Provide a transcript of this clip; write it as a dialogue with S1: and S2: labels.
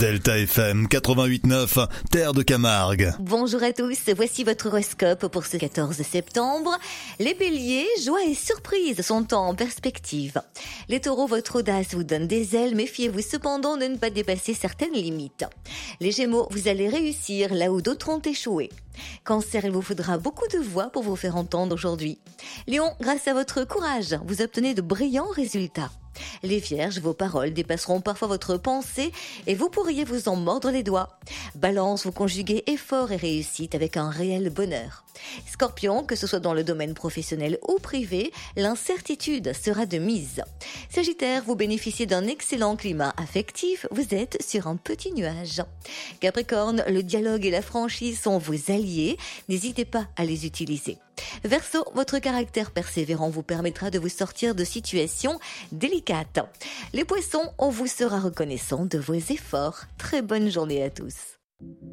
S1: Delta FM 88.9, Terre de Camargue.
S2: Bonjour à tous, voici votre horoscope pour ce 14 septembre. Les béliers, joie et surprise sont en perspective. Les taureaux, votre audace vous donne des ailes, méfiez-vous cependant de ne pas dépasser certaines limites. Les gémeaux, vous allez réussir là où d'autres ont échoué. Cancer, il vous faudra beaucoup de voix pour vous faire entendre aujourd'hui. Lion, grâce à votre courage, vous obtenez de brillants résultats. Les vierges, vos paroles dépasseront parfois votre pensée et vous pourriez vous en mordre les doigts. Balance, vous conjuguez effort et réussite avec un réel bonheur. Scorpion, que ce soit dans le domaine professionnel ou privé, l'incertitude sera de mise. Sagittaire, vous bénéficiez d'un excellent climat affectif, vous êtes sur un petit nuage. Capricorne, le dialogue et la franchise sont vos alliés, n'hésitez pas à les utiliser. Verseau, votre caractère persévérant vous permettra de vous sortir de situations délicates. Les poissons, on vous sera reconnaissant de vos efforts. Très bonne journée à tous.